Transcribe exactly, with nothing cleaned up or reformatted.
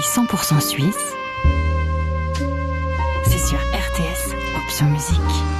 whisky cent pour cent suisse, c'est sur R T S, option musique.